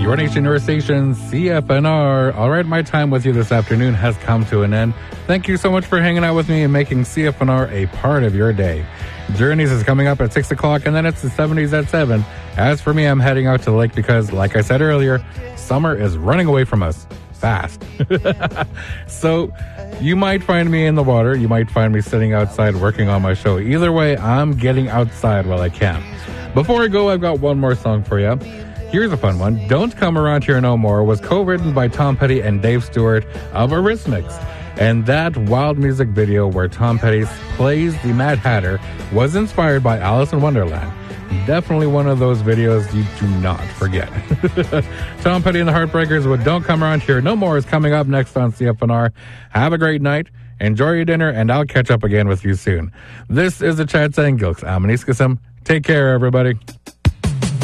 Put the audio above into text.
Your nation, your station, CFNR. All right, my time with you this afternoon has come to an end. Thank you so much for hanging out with me and making CFNR a part of your day. Journeys is coming up at 6 o'clock, and then it's the 70s at 7. As for me, I'm heading out to the lake because, like I said earlier, summer is running away from us fast. So you might find me in the water. You might find me sitting outside working on my show. Either way, I'm getting outside while I can. Before I go, I've got one more song for you. Here's a fun one. Don't Come Around Here No More was co-written by Tom Petty and Dave Stewart of Eurythmics. And that wild music video where Tom Petty plays the Mad Hatter was inspired by Alice in Wonderland. Definitely one of those videos you do not forget. Tom Petty and the Heartbreakers with Don't Come Around Here No More is coming up next on CFNR. Have a great night. Enjoy your dinner, and I'll catch up again with you soon. This is the Chad saying Gilks Amaniskasam. Take care, everybody.